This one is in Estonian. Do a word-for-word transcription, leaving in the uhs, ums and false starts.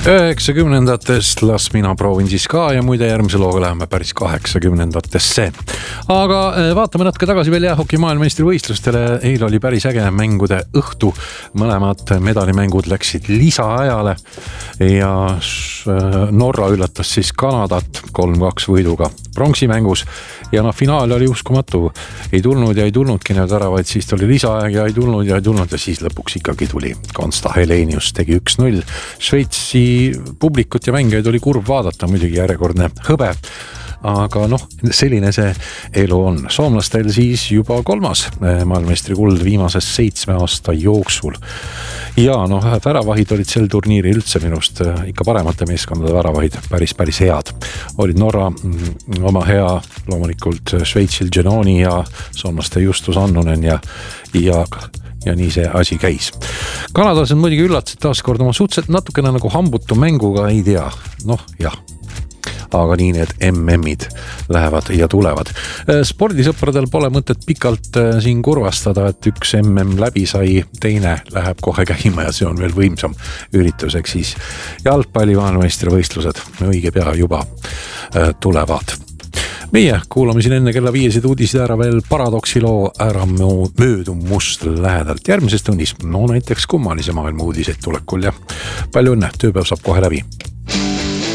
üheksakümnendatest las mina proovin siis ka ja muide järgmise looga läheme päris kaheksakümnendatesse. Aga vaatame natuke tagasi veel jäähoki maailmameistri võistlustele. Eile oli päris äge mängude õhtu. Mõlemad medalimängud läksid lisaajale ja Norra üllatas siis Kanadat kolm kaks võiduga pronksimängus. Ja noh, finaal oli uskumatu. Ei tulnud ja ei tulnudki need väravaid, siis tuli lisaaeg ja ei tulnud ja ei tulnud ja siis lõpuks ikkagi tuli. Konsta Helenius tegi üks null. Šveitsi publikut ja mängijaid oli kurb vaadata, muidugi järjekordne hõbe. Aga noh, selline see elu on. Soomlastel siis juba kolmas maailmameistri kuld viimases seitsme aasta jooksul. Ja noh, väravahid olid sel turniiri üldse minust ikka paremate meeskondade väravahid päris, päris head. Olid Norra oma hea, loomulikult Šveitsil Genoni ja soomlaste Justus Annunen ja, ja ja nii see asi käis. Kanadas on muidugi üllatasid taaskord oma suhteliselt natukene nagu hambutu mänguga, ei tea. Noh, jah. Aga nii need M M-id lähevad ja tulevad. Spordisõpradel pole mõtet pikalt siin kurvastada, et üks M M läbi sai, teine läheb kohe käima ja see on veel võimsam ürituseks siis. Jalgpalli maailmameistri võistlused õige pea juba tulevad. Meie kuulame siin enne kella viiesid uudised ära veel Paradoxiloo ära möödu must lähedalt. Järgmises tunnis, no näiteks kummalise maailma uudiseid tulekul ja palju õnne, tööpäev saab kohe läbi.